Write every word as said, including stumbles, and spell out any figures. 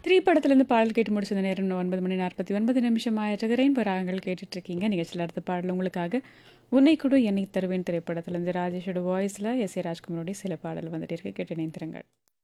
திரைப்படத்திலிருந்து பாடல் கேட்டு முடிச்ச நேரம் ஒன்பது மணி நாற்பத்தி ஒன்பது நிமிஷம் ஆயிட்டு ரெயின்போ ராகங்கள் கேட்டுட்டு இருக்கீங்க. நிகழ்ச்சியில் அடுத்த பாடல் உங்களுக்காக உன்னை கொடு என்னை தருவேன் திரைப்படத்திலிருந்து ராஜேஷோட வாய்ஸில் எஸ் ஏ ராஜ்குமாரோடைய சில பாடல் வந்துட்டு இருக்கு. கேட்டு இணைந்திருங்கள்.